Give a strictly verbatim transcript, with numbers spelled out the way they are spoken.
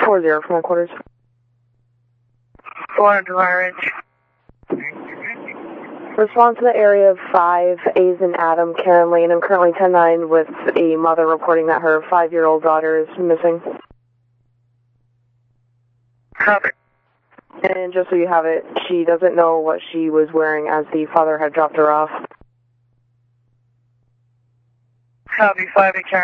four zero from headquarters. four hundred Ridge. Respond to the area of five, A's and Adam, Karen Lane. I'm currently ten nine with a mother reporting that her five-year-old daughter is missing. Copy. And just so you have it, she doesn't know what she was wearing as the father had dropped her off. Copy, five, Karen.